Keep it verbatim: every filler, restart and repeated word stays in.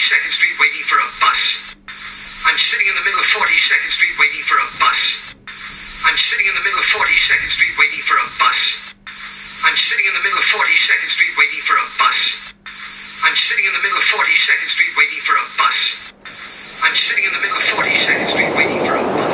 forty-second Street waiting for a bus. I'm sitting in the middle of forty-second Street waiting for a bus. I'm sitting in the middle of forty-second Street waiting for a bus. I'm sitting in the middle of forty-second Street waiting for a bus. I'm sitting in the middle of forty-second Street waiting for a bus. I'm sitting in the middle of forty-second Street waiting for a bus.